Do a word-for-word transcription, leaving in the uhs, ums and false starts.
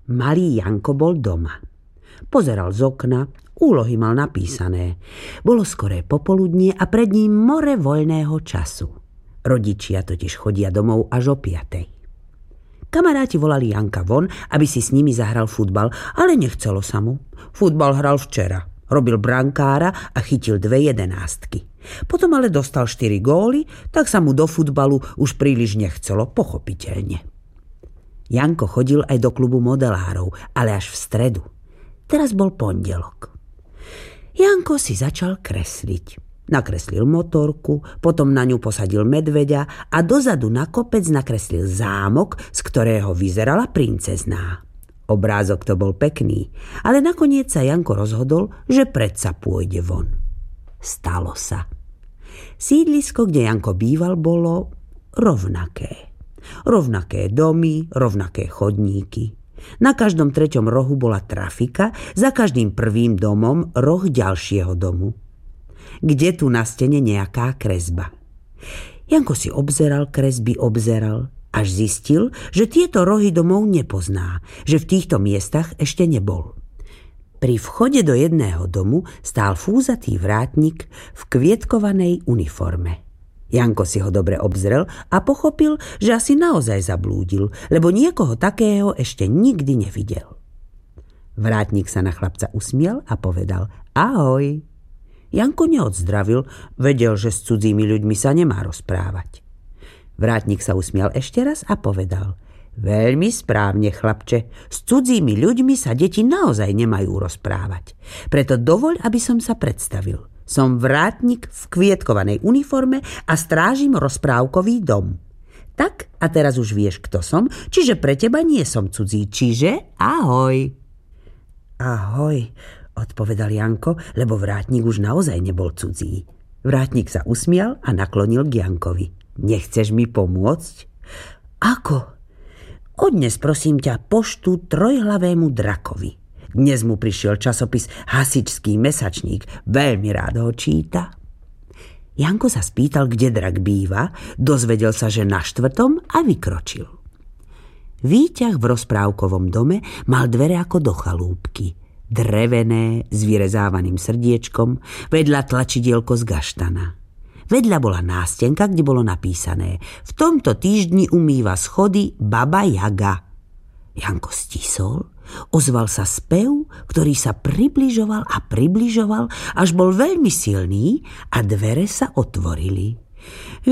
Malý Janko bol doma. Pozeral z okna, úlohy mal napísané. Bolo skoré popoludnie a pred ním more voľného času. Rodičia totiž chodia domov až o piatej. Kamaráti volali Janka von, aby si s nimi zahral futbal, ale nechcelo sa mu. Futbal hral včera. Robil brankára a chytil dve jedenástky. Potom ale dostal štyri góly, tak sa mu do futbalu už príliš nechcelo, pochopiteľne. Janko chodil aj do klubu modelárov, ale až v stredu. Teraz bol pondelok. Janko si začal kresliť. Nakreslil motorku, potom na ňu posadil medveďa a dozadu na kopec nakreslil zámok, z ktorého vyzerala princezná. Obrázok to bol pekný, ale nakoniec sa Janko rozhodol, že predsa pôjde von. Stalo sa. Sídlisko, kde Janko býval, bolo rovnaké. Rovnaké domy, rovnaké chodníky. Na každom treťom rohu bola trafika, za každým prvým domom roh ďalšieho domu. Kde tu na stene nejaká kresba. Janko si obzeral kresby, obzeral, až zistil, že tieto rohy domov nepozná, že v týchto miestach ešte nebol. Pri vchode do jedného domu stál fúzatý vrátnik v kvietkovanej uniforme. Janko si ho dobre obzrel a pochopil, že asi naozaj zablúdil, lebo niekoho takého ešte nikdy nevidel. Vrátnik sa na chlapca usmiel a povedal: Ahoj. Janko neodzdravil, vedel, že s cudzími ľuďmi sa nemá rozprávať. Vrátnik sa usmial ešte raz a povedal: Veľmi správne, chlapče, s cudzími ľuďmi sa deti naozaj nemajú rozprávať. Preto dovoľ, aby som sa predstavil. Som vrátnik v kvietkovanej uniforme a strážim rozprávkový dom. Tak, a teraz už vieš, kto som, čiže pre teba nie som cudzí, čiže ahoj. Ahoj, odpovedal Janko, lebo vrátnik už naozaj nebol cudzí. Vrátnik sa usmial a naklonil k Jankovi. Nechceš mi pomôcť? Ako? Odnes prosím ťa poštu trojhlavému drakovi. Dnes mu prišiel časopis Hasičský mesačník. Veľmi rád ho číta. Janko sa spýtal, kde drak býva, dozvedel sa, že na štvrtom a vykročil. Výťah v rozprávkovom dome mal dvere ako do chalúbky. Drevené, s vyrezávaným srdiečkom, vedľa tlačidielko z gaštana. Vedľa bola nástenka, kde bolo napísané: V tomto týždni umýva schody Baba Jaga. Janko stisol, ozval sa spev, ktorý sa približoval a približoval, až bol veľmi silný a dvere sa otvorili.